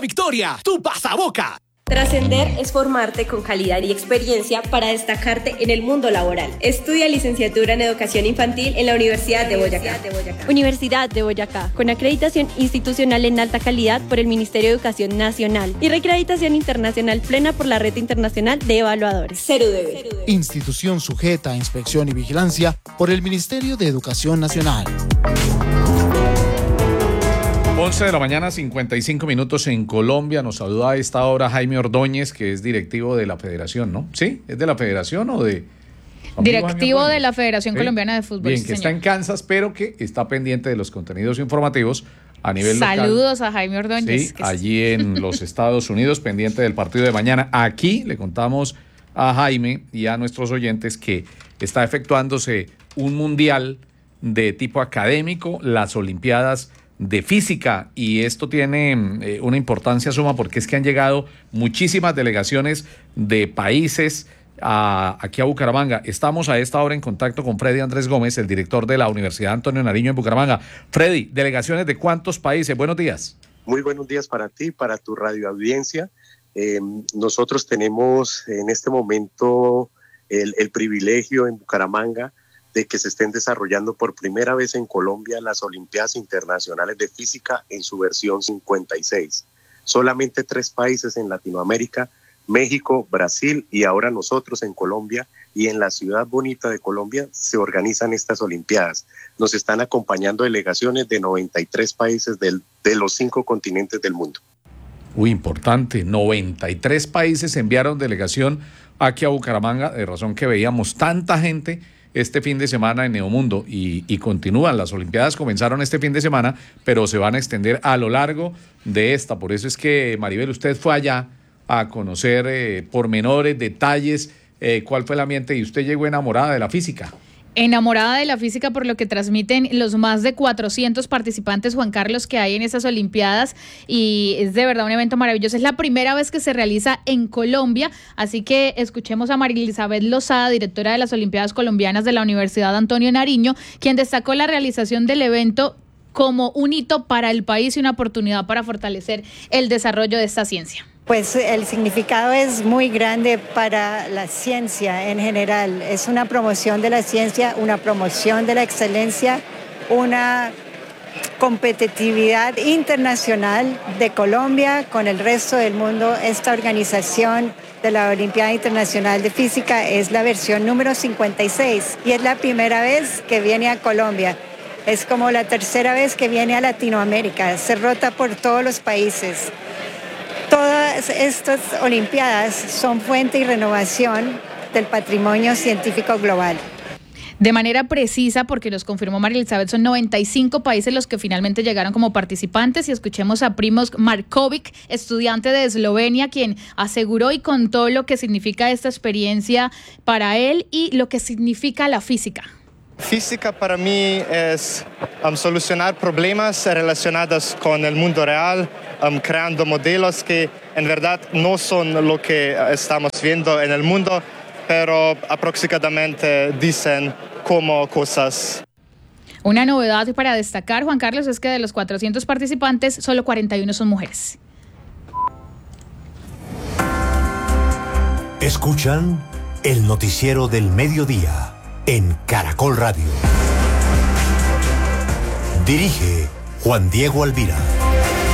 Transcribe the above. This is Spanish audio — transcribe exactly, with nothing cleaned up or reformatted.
victoria, tu pasaboca. Trascender es formarte con calidad y experiencia para destacarte en el mundo laboral. Estudia licenciatura en Educación Infantil en la Universidad de Boyacá. Universidad de Boyacá, con acreditación institucional en alta calidad por el Ministerio de Educación Nacional y reacreditación internacional plena por la Red Internacional de Evaluadores. CERUDEVE. Institución sujeta a inspección y vigilancia por el Ministerio de Educación Nacional. once de la mañana, cincuenta y cinco minutos en Colombia. Nos saluda a esta hora Jaime Ordóñez, que es directivo de la Federación, ¿no? ¿Sí? ¿Es de la Federación o de...? Directivo de la Federación ¿Sí? Colombiana de Fútbol. Bien, sí, que señor. está en Kansas, pero que está pendiente de los contenidos informativos a nivel Saludos local. a Jaime Ordóñez. Sí, allí en los Estados Unidos, pendiente del partido de mañana. Aquí le contamos a Jaime y a nuestros oyentes que está efectuándose un mundial de tipo académico, las Olimpiadas de Física, y esto tiene eh, una importancia suma porque es que han llegado muchísimas delegaciones de países a, aquí a Bucaramanga. Estamos a esta hora en contacto con Freddy Andrés Gómez, el director de la Universidad Antonio Nariño en Bucaramanga. Freddy, ¿delegaciones de cuántos países? Buenos días. Muy buenos días para ti, para tu radioaudiencia. Eh, nosotros tenemos en este momento el, el privilegio en Bucaramanga de que se estén desarrollando por primera vez en Colombia las Olimpiadas Internacionales de Física en su versión cincuenta y seis. Solamente tres países en Latinoamérica, México, Brasil y ahora nosotros en Colombia, y en la ciudad bonita de Colombia se organizan estas Olimpiadas. Nos están acompañando delegaciones de noventa y tres países del, de los cinco continentes del mundo. Uy, importante, noventa y tres países enviaron delegación aquí a Bucaramanga, de razón que veíamos tanta gente este fin de semana en Neomundo y, y continúan. Las Olimpiadas comenzaron este fin de semana, pero se van a extender a lo largo de esta. Por eso es que, Maribel, usted fue allá a conocer eh, pormenores, detalles, eh, cuál fue el ambiente, y usted llegó enamorada de la física. Enamorada de la física por lo que transmiten los más de cuatrocientos participantes, Juan Carlos, que hay en esas Olimpiadas, y es de verdad un evento maravilloso. Es la primera vez que se realiza en Colombia, así que escuchemos a María Elizabeth Lozada, directora de las Olimpiadas Colombianas de la Universidad Antonio Nariño, quien destacó la realización del evento como un hito para el país y una oportunidad para fortalecer el desarrollo de esta ciencia. Pues el significado es muy grande para la ciencia en general. Es una promoción de la ciencia, una promoción de la excelencia, una competitividad internacional de Colombia con el resto del mundo. Esta organización de la Olimpiada Internacional de Física es la versión número cincuenta y seis y es la primera vez que viene a Colombia. Es como la tercera vez que viene a Latinoamérica. Se rota por todos los países. Todas estas Olimpiadas son fuente y renovación del patrimonio científico global. De manera precisa, porque nos confirmó María Elizabeth, son noventa y cinco países los que finalmente llegaron como participantes, y escuchemos a Primoz Markovic, estudiante de Eslovenia, quien aseguró y contó lo que significa esta experiencia para él y lo que significa la física. Física para mí es um, solucionar problemas relacionados con el mundo real, um, creando modelos que en verdad no son lo que estamos viendo en el mundo, pero aproximadamente dicen como cosas. Una novedad para destacar, Juan Carlos, es que de los cuatrocientos participantes, solo cuarenta y uno son mujeres. Escuchan el noticiero del mediodía en Caracol Radio. Dirige Juan Diego Alvira.